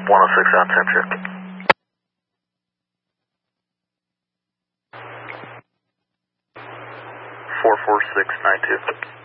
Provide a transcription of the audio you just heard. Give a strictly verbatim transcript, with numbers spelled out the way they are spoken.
one oh six on Sam shift. four four six nine two.